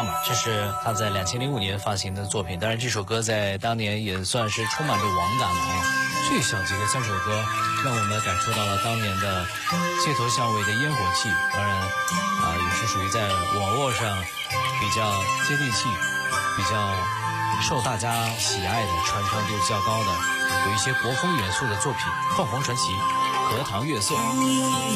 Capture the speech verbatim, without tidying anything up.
妈妈，这是他在两千零五年发行的作品。当然，这首歌在当年也算是充满着网感了啊。这小节的三首歌，让我们感受到了当年的街头巷尾的烟火气。当然，啊，也是属于在网络上比较接地气、比较受大家喜爱的、传唱度较高的，有一些国风元素的作品，《凤凰传奇》《荷塘月色》。